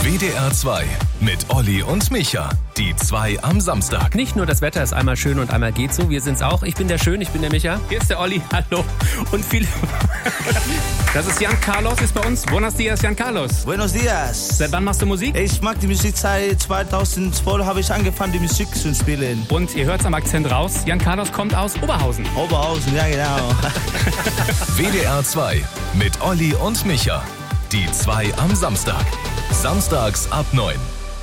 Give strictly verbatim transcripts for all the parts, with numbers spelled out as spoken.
W D R zwei mit Olli und Micha. Die zwei am Samstag. Nicht nur das Wetter ist einmal schön und einmal geht so, wir sind's auch. Ich bin der Schön, ich bin der Micha. Hier ist der Olli, hallo. Und viele... Das ist Jan Carlos, ist bei uns. Buenos dias, Jan Carlos. Buenos dias. Seit wann machst du Musik? Ich mag die Musik seit zweitausendzwölf, habe ich angefangen, die Musik zu spielen. Und ihr hört's am Akzent raus, Jan Carlos kommt aus Oberhausen. Oberhausen, ja genau. W D R zwei mit Olli und Micha. Die zwei am Samstag. Samstags ab neun.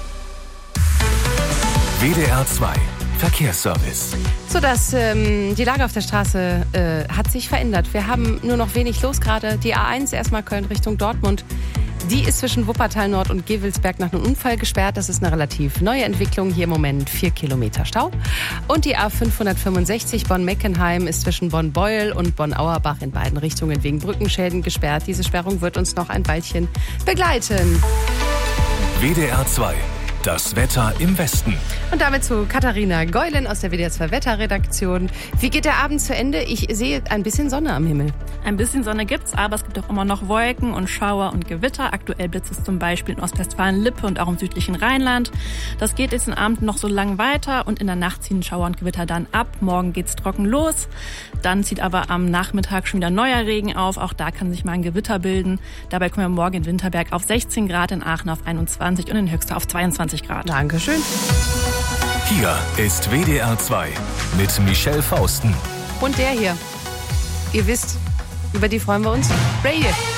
W D R zwei Verkehrsservice. So, dass ähm, die Lage auf der Straße äh, hat sich verändert. Wir haben nur noch wenig los gerade. Die A eins erstmal Köln Richtung Dortmund. Die ist zwischen Wuppertal Nord und Gevelsberg nach einem Unfall gesperrt. Das ist eine relativ neue Entwicklung. Hier im Moment vier Kilometer Stau. Und die A fünfhundertfünfundsechzig Bonn-Meckenheim ist zwischen Bonn-Beuel und Bonn-Auerbach in beiden Richtungen wegen Brückenschäden gesperrt. Diese Sperrung wird uns noch ein Weilchen begleiten. W D R zwei. Das Wetter im Westen. Und damit zu Katharina Geulen aus der W D R zwei Wetterredaktion. Wie geht der Abend zu Ende? Ich sehe ein bisschen Sonne am Himmel. Ein bisschen Sonne gibt's, aber es gibt auch immer noch Wolken und Schauer und Gewitter. Aktuell blitzt es zum Beispiel in Ostwestfalen-Lippe und auch im südlichen Rheinland. Das geht jetzt den Abend noch so lang weiter und in der Nacht ziehen Schauer und Gewitter dann ab. Morgen geht's trocken los. Dann zieht aber am Nachmittag schon wieder neuer Regen auf. Auch da kann sich mal ein Gewitter bilden. Dabei kommen wir morgen in Winterberg auf sechzehn Grad, in Aachen auf einundzwanzig und in Höxter auf zweiundzwanzig Grad. Dankeschön. Hier ist W D R zwei mit Michelle Fausten. Und der hier. Ihr wisst, über die freuen wir uns. Ray.